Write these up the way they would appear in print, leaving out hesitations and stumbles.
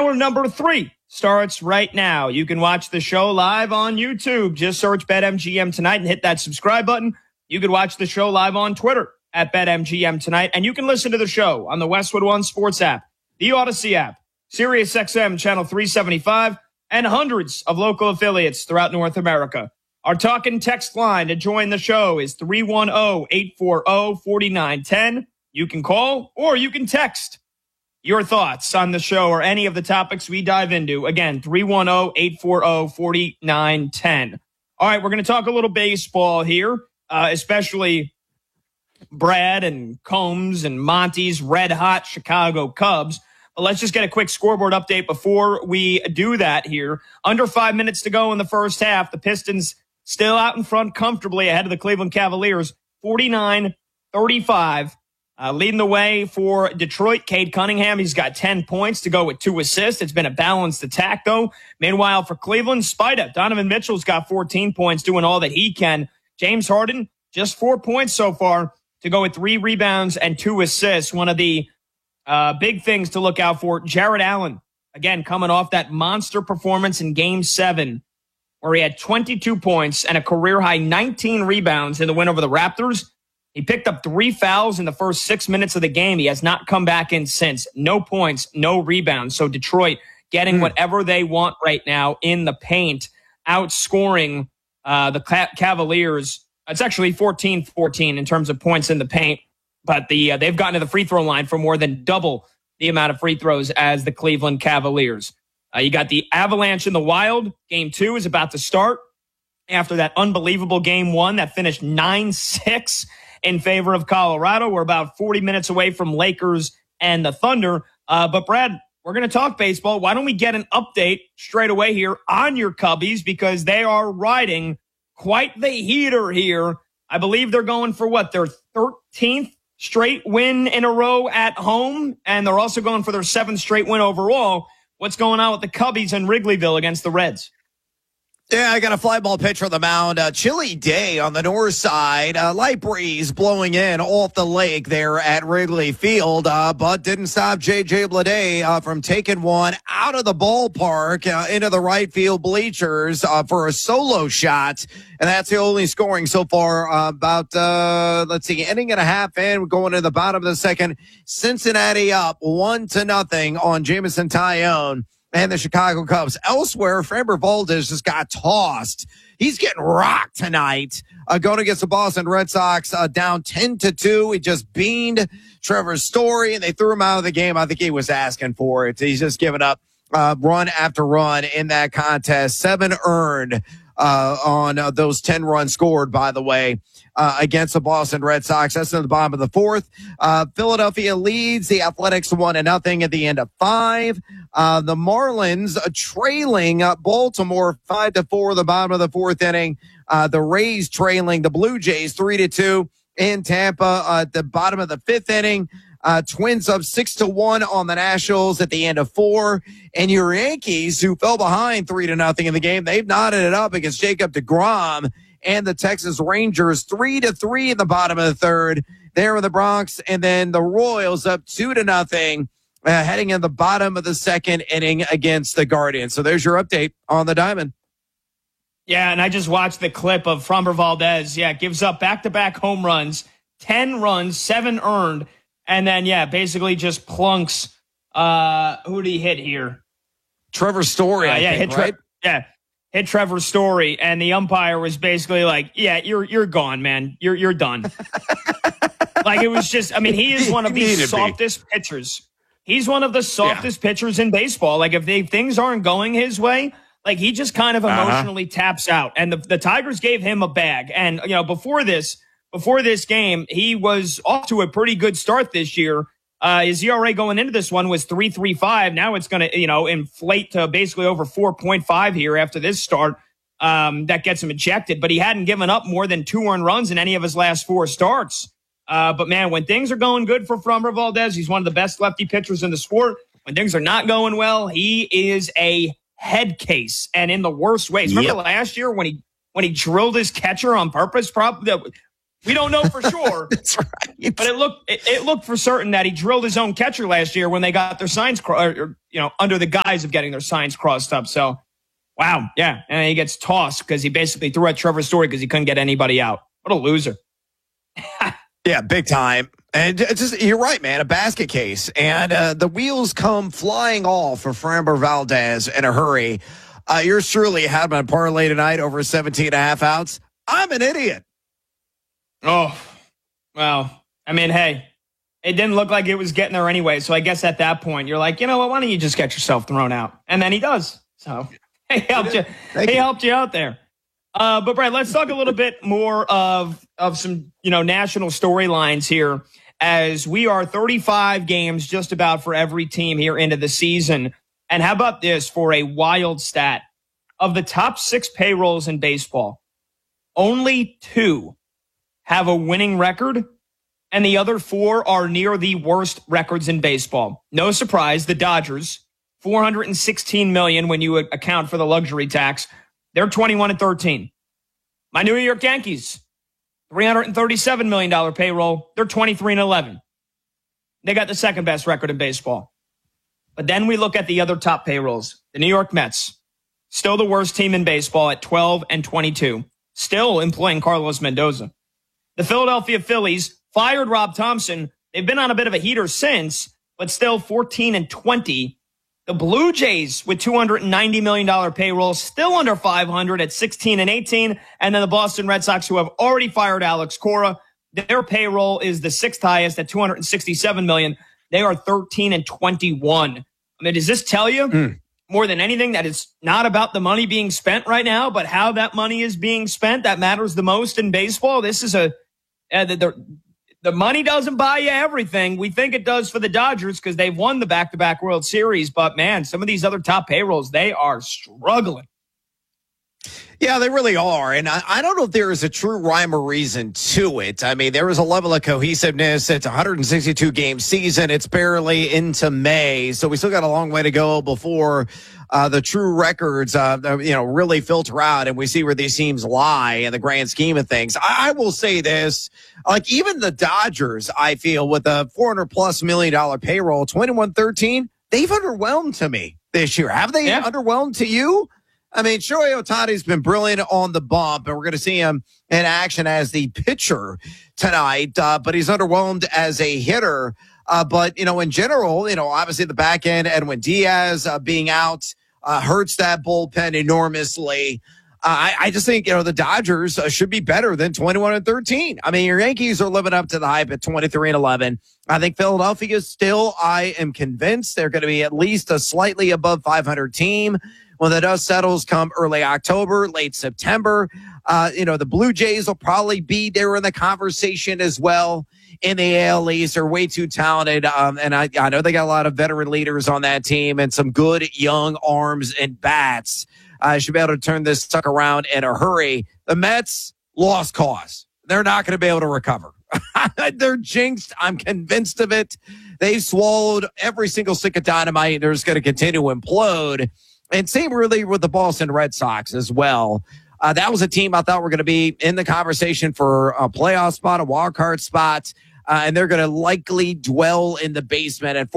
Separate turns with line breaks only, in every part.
Hour number 3 starts right now. You can watch the show live on YouTube. Just search BetMGM Tonight and hit that subscribe button. You can watch the show live on Twitter at BetMGM Tonight. And you can listen to the show on the Westwood One Sports app, the Odyssey app, SiriusXM Channel 375, and hundreds of local affiliates throughout North America. Our talk and text line to join the show is 310-840-4910. You can call or you can text your thoughts on the show or any of the topics we dive into. Again, 310-840-4910. All right, we're going to talk a little baseball here, especially Brad and Combs and Monty's red-hot Chicago Cubs. But let's just get a quick scoreboard update before we do that here. Under 5 minutes to go in the first half. The Pistons still out in front comfortably ahead of the Cleveland Cavaliers, 49-35. Leading the way for Detroit, Cade Cunningham. He's got 10 points to go with 2 assists. It's been a balanced attack, though. Meanwhile, for Cleveland, Spida, Donovan Mitchell's got 14 points, doing all that he can. James Harden, just 4 points so far to go with 3 rebounds and 2 assists. One of the big things to look out for, Jarrett Allen, again, coming off that monster performance in Game 7, where he had 22 points and a career-high 19 rebounds in the win over the Raptors. He picked up 3 fouls in the first 6 minutes of the game. He has not come back in since. No points, no rebounds. So Detroit getting whatever they want right now in the paint, outscoring the Cavaliers. It's actually 14-14 in terms of points in the paint, but they've gotten to the free throw line for more than double the amount of free throws as the Cleveland Cavaliers. You got the Avalanche and the Wild. Game 2 is about to start after that unbelievable Game 1 that finished 9-6. in favor of Colorado. We're about 40 minutes away from Lakers and the Thunder. But Brad, we're going to talk baseball. Why don't we get an update straight away here on your Cubbies, because they are riding quite the heater here. I believe they're going for their 13th straight win in a row at home, and they're also going for their 7th straight win overall. What's going on with the Cubbies in Wrigleyville against the Reds?
Yeah, I got a fly ball pitcher on the mound. Chilly day on the north side. Light breeze blowing in off the lake there at Wrigley Field, but didn't stop J.J. Bleday from taking one out of the ballpark into the right field bleachers for a solo shot. And that's the only scoring so far. Inning and a half in, going to the bottom of the second. Cincinnati up 1-0 on Jameson Taillon and the Chicago Cubs. Elsewhere, Framber Valdez just got tossed. He's getting rocked tonight. Going against the Boston Red Sox, down 10-2. He just beaned Trevor Story, and they threw him out of the game. I think he was asking for it. He's just giving up run after run in that contest. 7 earned on those 10 runs scored, by the way, against the Boston Red Sox. That's in the bottom of the 4th. Philadelphia leads the Athletics 1-0 at the end of 5. The Marlins trailing Baltimore 5-4, the bottom of the 4th inning. The Rays trailing the Blue Jays 3-2 in Tampa at the bottom of the 5th inning. Twins up 6-1 on the Nationals at the end of 4. And your Yankees, who fell behind 3-0 in the game, they've knotted it up against Jacob deGrom and the Texas Rangers 3-3 in the bottom of the 3rd there in the Bronx. And then the Royals up 2-0 heading in the bottom of the 2nd inning against the Guardians. So there's your update on the Diamond.
Yeah, and I just watched the clip of Framber Valdez. Yeah, gives up back-to-back home runs, 10 runs, 7 earned. And then, basically just plunks. Who did he hit here?
Trevor Story,
hit Trevor Story. And the umpire was basically like, you're gone, man. You're done. Like, it was just, he is one of the softest pitchers. He's one of the softest pitchers in baseball. Like, if things aren't going his way, like, he just kind of emotionally taps out. And the Tigers gave him a bag. And, before this game, he was off to a pretty good start this year. His ERA going into this one was 3.35. Now it's going to, inflate to basically over 4.5 here after this start. That gets him ejected. But he hadn't given up more than 2 earned runs in any of his last 4 starts. But, man, when things are going good for Framber Valdez, he's one of the best lefty pitchers in the sport. When things are not going well, he is a head case, and in the worst ways. Remember last year when he drilled his catcher on purpose? We don't know for sure.
That's right.
But it looked for certain that he drilled his own catcher last year when they got their signs under the guise of getting their signs crossed up. So, wow, yeah, and he gets tossed because he basically threw at Trevor Story because he couldn't get anybody out. What a loser!
Yeah, big time. And you're right, man. A basket case, and the wheels come flying off for Framber Valdez in a hurry. Yours truly had my parlay tonight over 17.5 outs. I'm an idiot.
Oh, well, I mean, hey, it didn't look like it was getting there anyway. So I guess at that point, you're like, you know what? Why don't you just get yourself thrown out? And then he does. So he helped you. He helped you out there. But Brad, let's talk a little bit more of some, national storylines here, as we are 35 games just about for every team here into the season. And how about this for a wild stat? Of the top 6 payrolls in baseball, only 2 have a winning record, and the other 4 are near the worst records in baseball. No surprise, the Dodgers, $416 million when you account for the luxury tax. They're 21-13. My New York Yankees, $337 million payroll. They're 23-11. They got the second best record in baseball. But then we look at the other top payrolls. The New York Mets, still the worst team in baseball at 12-22, still employing Carlos Mendoza. The Philadelphia Phillies fired Rob Thompson. They've been on a bit of a heater since, but still 14-20. The Blue Jays with $290 million payroll, still under 500 at 16-18. And then the Boston Red Sox, who have already fired Alex Cora, their payroll is the 6th highest at $267 million. They are 13-21. I mean, does this tell you more than anything that it's not about the money being spent right now, but how that money is being spent that matters the most in baseball? This is the money doesn't buy you everything. We think it does for the Dodgers because they've won the back-to-back World Series. But, man, some of these other top payrolls, they are struggling.
Yeah, they really are. And I don't know if there is a true rhyme or reason to it. I mean, there is a level of cohesiveness. It's a 162-game season. It's barely into May. So we still got a long way to go before the true records, really filter out and we see where these teams lie in the grand scheme of things. I will say this, like even the Dodgers, I feel with a $400+ million payroll, 21-13, they've underwhelmed to me this year. Have they underwhelmed to you? I mean, Shohei Ohtani's been brilliant on the bump, and we're going to see him in action as the pitcher tonight, but he's underwhelmed as a hitter. But, in general, obviously the back end, Edwin Diaz being out hurts that bullpen enormously. I just think, the Dodgers should be better than 21-13. I mean, your Yankees are living up to the hype at 23-11. I think Philadelphia still, I am convinced they're going to be at least a slightly above 500 team when the dust settles come early October, late September. The Blue Jays will probably be there in the conversation as well. In the AL East, are way too talented. And I know they got a lot of veteran leaders on that team and some good young arms and bats. Should be able to turn this sucker around in a hurry. The Mets, lost cause. They're not going to be able to recover. They're jinxed. I'm convinced of it. They swallowed every single stick of dynamite. They're just going to continue to implode. And same really with the Boston Red Sox as well. That was a team I thought were going to be in the conversation for a playoff spot, a wild card spot. And they're going to likely dwell in the basement at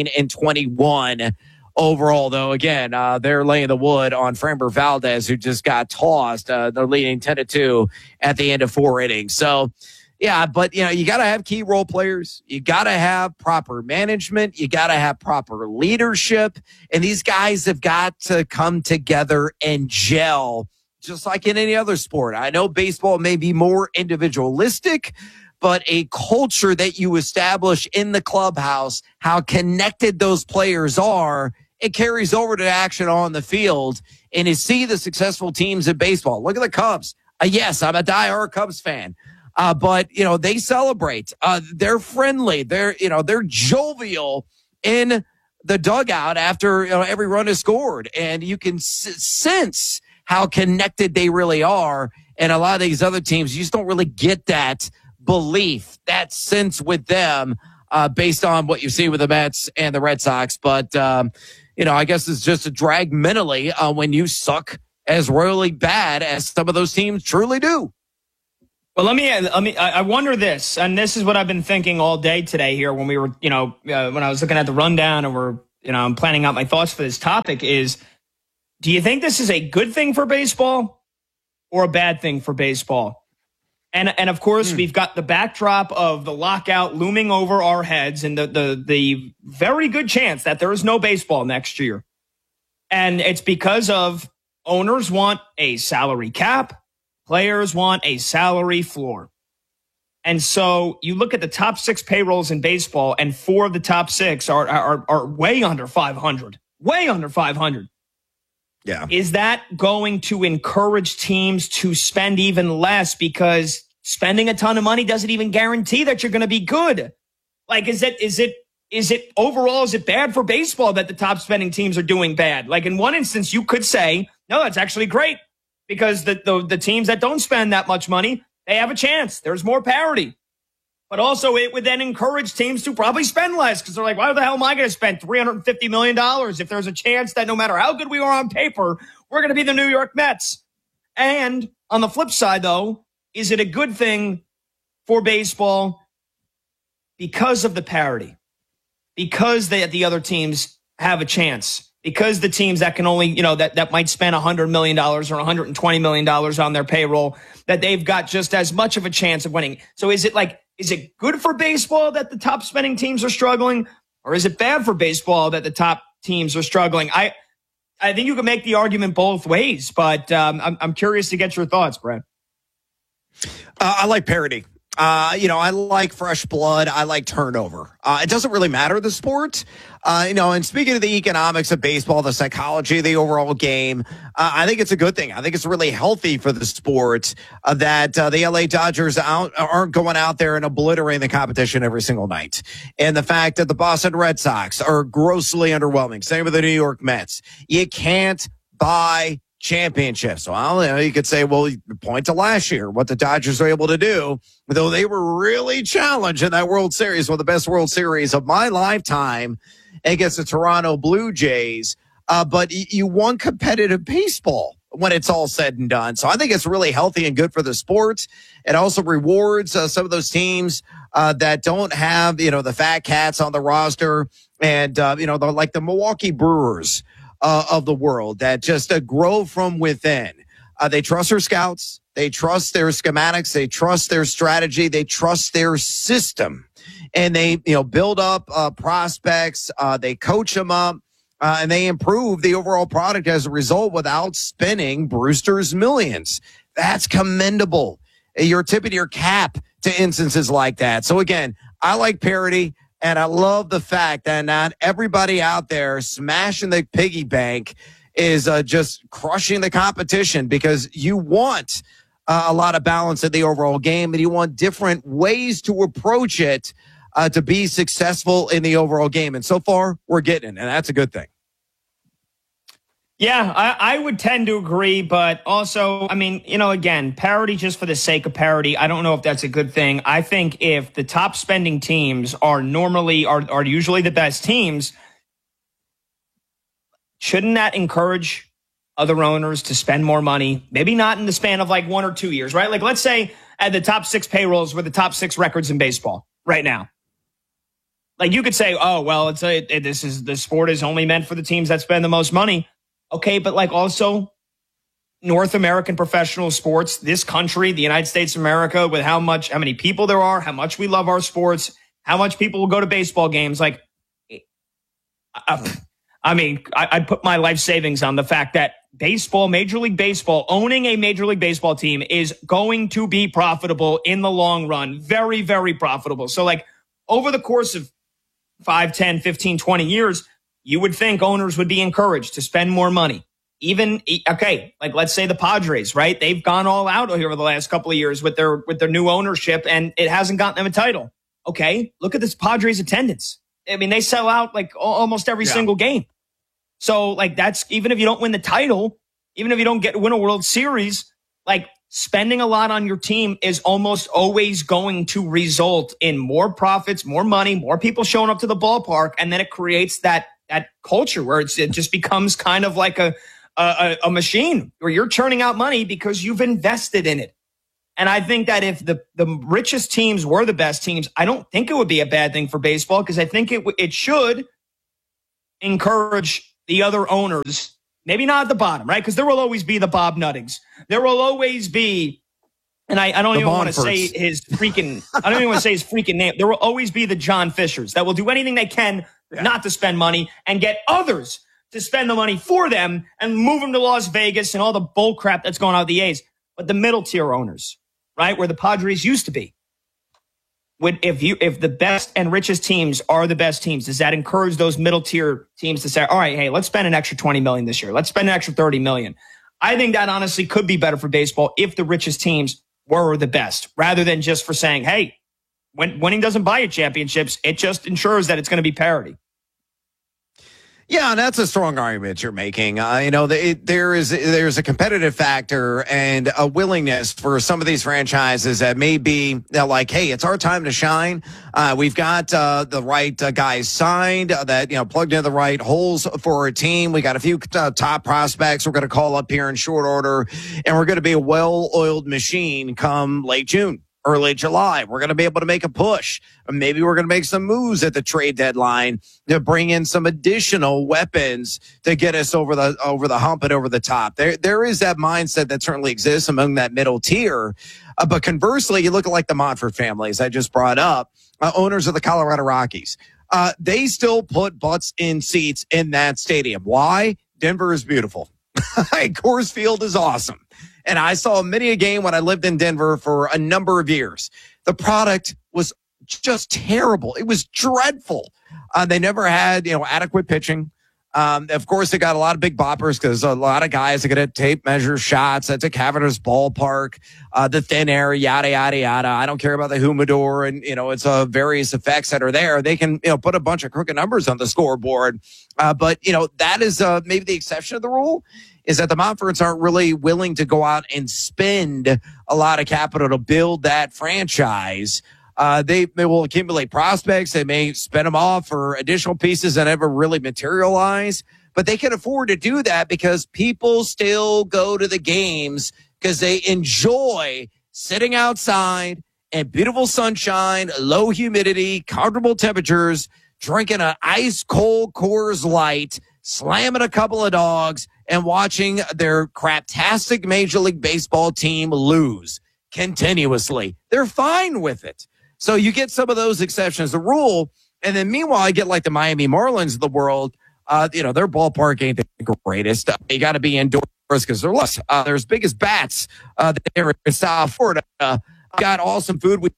14-21 overall, though. Again, they're laying the wood on Framber Valdez, who just got tossed. They're leading 10-2 at the end of 4 innings. So, yeah, but, you got to have key role players. You got to have proper management. You got to have proper leadership. And these guys have got to come together and gel, just like in any other sport. I know baseball may be more individualistic, but a culture that you establish in the clubhouse, how connected those players are, it carries over to action on the field. And you see the successful teams in baseball. Look at the Cubs. Yes, I'm a diehard Cubs fan. But they celebrate. They're friendly. They're jovial in the dugout after every run is scored, and you can sense how connected they really are. And a lot of these other teams, you just don't really get that belief, that sense with them, based on what you see with the Mets and the Red Sox. But I guess it's just a drag mentally when you suck as royally bad as some of those teams truly do.
Well, I wonder this, and this is what I've been thinking all day today here when we were, when I was looking at the rundown and I'm planning out my thoughts for this topic is, do you think this is a good thing for baseball or a bad thing for baseball? And of course, we've got the backdrop of the lockout looming over our heads and the very good chance that there is no baseball next year. And it's because of owners want a salary cap. Players want a salary floor. And so you look at the top 6 payrolls in baseball, and 4 of the top 6 are way under 500. Way under 500.
Yeah.
Is that going to encourage teams to spend even less because spending a ton of money doesn't even guarantee that you're going to be good? Like, is it overall, is it bad for baseball that the top spending teams are doing bad? Like, in one instance, you could say, no, that's actually great. Because the teams that don't spend that much money, they have a chance. There's more parity. But also it would then encourage teams to probably spend less because they're like, why the hell am I going to spend $350 million if there's a chance that no matter how good we are on paper, we're going to be the New York Mets? And on the flip side, though, is it a good thing for baseball because of the parity? Because the other teams have a chance? Because the teams that can only, that might spend $100 million or $120 million on their payroll, that they've got just as much of a chance of winning. So is it good for baseball that the top spending teams are struggling? Or is it bad for baseball that the top teams are struggling? I think you can make the argument both ways, but I'm curious to get your thoughts, Brad.
I like parity. I like fresh blood. I like turnover. It doesn't really matter the sport. And speaking of the economics of baseball, the psychology of the overall game, I think it's a good thing. I think it's really healthy for the sport that the LA Dodgers aren't going out there and obliterating the competition every single night. And the fact that the Boston Red Sox are grossly underwhelming. Same with the New York Mets. You can't buy championships. Well, you could say, well, point to last year, what the Dodgers were able to do, though they were really challenged in that World Series, one of the best World Series of my lifetime against the Toronto Blue Jays. But you won competitive baseball when it's all said and done. So I think it's really healthy and good for the sport. It also rewards some of those teams that don't have, the fat cats on the roster and, like the Milwaukee Brewers of the world that just grow from within. They trust their scouts. They trust their schematics. They trust their strategy. They trust their system. And they, build up prospects. They coach them up. And they improve the overall product as a result without spending Brewster's millions. That's commendable. You're tipping your cap to instances like that. So again, I like parity. And I love the fact that not everybody out there smashing the piggy bank is just crushing the competition, because you want a lot of balance in the overall game and you want different ways to approach it to be successful in the overall game. And so far, we're getting it, and that's a good thing.
Yeah, I would tend to agree, but also, again, parity just for the sake of parity, I don't know if that's a good thing. I think if the top spending teams are usually the best teams, shouldn't that encourage other owners to spend more money? Maybe not in the span of like 1 or 2 years, right? Like, let's say at the top 6 payrolls were the top 6 records in baseball right now. Like, you could say, oh, well, the sport is only meant for the teams that spend the most money. Okay, but like also North American professional sports, this country, the United States of America, with how many people there are, how much we love our sports, how much people will go to baseball games. Like, I'd put my life savings on the fact that baseball, Major League Baseball, owning a Major League Baseball team is going to be profitable in the long run. Very, very profitable. So like over the course of 5, 10, 15, 20 years, you would think owners would be encouraged to spend more money. Like let's say the Padres, right? They've gone all out here over the last couple of years with their new ownership, and it hasn't gotten them a title. Okay, look at this Padres attendance. I mean, they sell out like almost every single game. So like that's, even if you don't win the title, even if you don't win a World Series, like spending a lot on your team is almost always going to result in more profits, more money, more people showing up to the ballpark, and then it creates that culture where it just becomes kind of like a machine where you're churning out money because you've invested in it. And I think that if the richest teams were the best teams, I don't think it would be a bad thing for baseball, because I think it should encourage the other owners, maybe not at the bottom, right? Because there will always be the Bob Nuttings. There will always be, and I don't even want to say his freaking name. There will always be the John Fishers that will do anything they can not to spend money and get others to spend the money for them and move them to Las Vegas and all the bull crap that's going on with the A's. But the middle tier owners, right, where the Padres used to be, if the best and richest teams are the best teams, does that encourage those middle tier teams to say, all right, hey, let's spend an extra $20 million this year. Let's spend an extra $30 million. I think that honestly could be better for baseball if the richest teams were the best, rather than just for saying, hey, winning doesn't buy you championships. It just ensures that it's going to be parity.
Yeah, and that's a strong argument you're making. There's a competitive factor and a willingness for some of these franchises that may be like, hey, it's our time to shine. We've got the right guys signed that, plugged in the right holes for our team. We got a few top prospects we're going to call up here in short order, and we're going to be a well-oiled machine come late June. Early July, we're going to be able to make a push. Maybe we're going to make some moves at the trade deadline to bring in some additional weapons to get us over the hump and over the top. There is that mindset that certainly exists among that middle tier. But conversely, you look at like the Monfort families I just brought up, owners of the Colorado Rockies. They still put butts in seats in that stadium. Why? Denver is beautiful. Coors Field is awesome. And I saw many a game when I lived in Denver for a number of years. The product was just terrible. It was dreadful. They never had, adequate pitching. Of course, they got a lot of big boppers because a lot of guys are going to tape measure shots at the Cavernous ballpark, the thin air, yada, yada, yada. I don't care about the humidor and, it's various effects that are there. They can, put a bunch of crooked numbers on the scoreboard. But that is maybe the exception of the rule, is that the Monforts aren't really willing to go out and spend a lot of capital to build that franchise. They will accumulate prospects. They may spend them off for additional pieces that never really materialize, but they can afford to do that because people still go to the games because they enjoy sitting outside in beautiful sunshine, low humidity, comfortable temperatures, drinking an ice cold Coors Light, slamming a couple of dogs, and watching their craptastic Major League Baseball team lose continuously. They're fine with it. So you get some of those exceptions to the rule. And then meanwhile, I get like the Miami Marlins of the world. Their ballpark ain't the greatest. You got to be indoors because they're less. They're as big as bats there in South Florida. Got awesome food with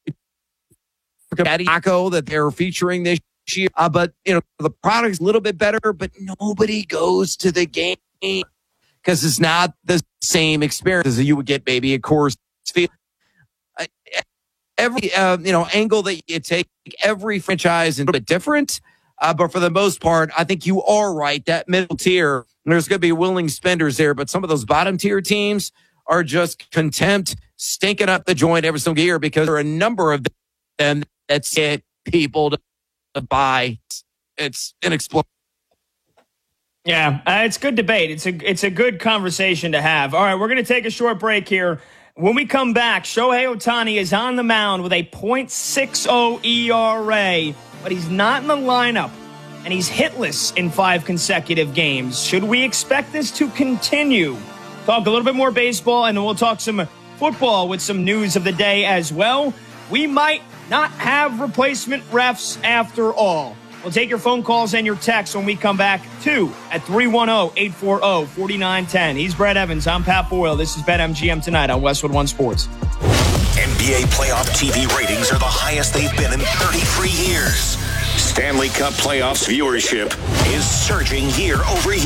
taco that they're featuring this year. But, the product's a little bit better, but nobody goes to the game because it's not the same experience as you would get maybe at Coors Field. Every, angle that you take, every franchise is a bit different. But for the most part, I think you are right. That middle tier, there's going to be willing spenders there. But some of those bottom tier teams are just contempt, stinking up the joint every single year because there are a number of them that get people to buy. It's inexplicable.
Yeah, it's good debate. It's a good conversation to have. All right, we're going to take a short break here. When we come back, Shohei Ohtani is on the mound with a .60 ERA, but he's not in the lineup, and he's hitless in 5 consecutive games. Should we expect this to continue? Talk a little bit more baseball, and then we'll talk some football with some news of the day as well. We might not have replacement refs after all. We'll take your phone calls and your texts when we come back, too, at 310-840-4910. He's Brett Evans. I'm Pat Boyle. This is BetMGM Tonight on Westwood One Sports.
NBA playoff TV ratings are the highest they've been in 33 years. Stanley Cup playoffs viewership is surging year over year.